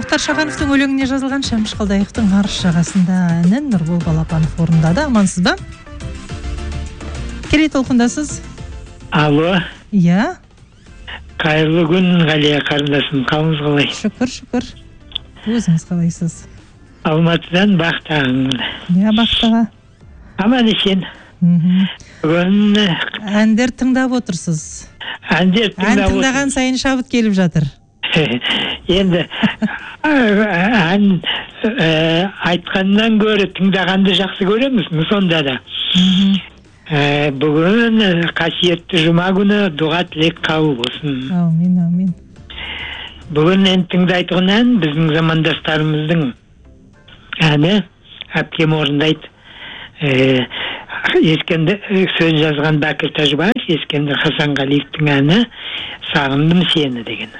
Мұхтар Шахановтың өлеңіне жазылған Шәмші Қалдаяқовтың Арыс жағасында әнін Нұрбол Балапанов орындады. Амансыз ба? Керей толқындасыз? Алло. Иә. Қайырлы күн, Ғалия қарындасым, қалыңыз қалай? Шүкір. Өзіңіз қалайсыз? Алматыдан Бақтағымын. Иә, Бақтаға. Аман есен. Бүгін Әндер тыңдап отырсыз. Ән тыңдаған сайын шабыт келіп жатыр. Енді ән айтқаннан гөрі тыңдағанды жақсы көреміз, сонда да. Бүгін қасиетті жұма күні дұға тілек қабыл болсын. Амин. Бүгін енді тыңдайтын ән біздің замандастарымыздың әні, әпкем орындайды. Ескендір сөз жазған Бәкір Тәжбаев, Ескендір Хасанғалиевтің әні «Сағындым сені» деген.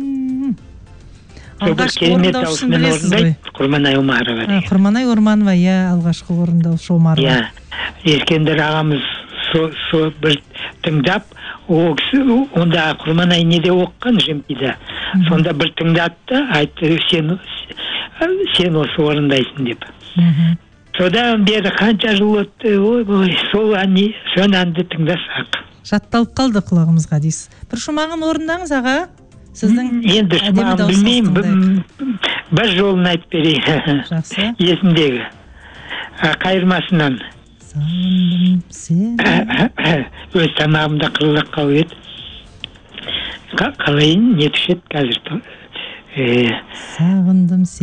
Алғашқы орындаушысын білесіз ғой? Құрманай Омарова деген. Құрманай Орманова, алғашқы орындаушы Омарова. Ескендір ағамыз бір тыңдап, онда Құрманай неде оққан Жемпида. Сонда бір тыңдатты, айтты, сен осы орындайсың деп. Содан бері қанша жыл өтті, сол әнді тыңдасақ. Жатталып қалды құлағымызға дейсіз. Бір шумағын орындаңыз, аға. Сіздің енді шумағын білмеймін, бір жолын айтып берейін. Жақсы. Есімдегі. Қайырмасынан. Сағындым сені. Өз тамағымда қырылып қалып еді. Қалайын не түседі қазір. Сағындым сені.